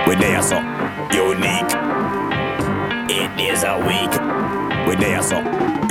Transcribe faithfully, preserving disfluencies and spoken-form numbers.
We there so unique. Eight days a week. We there so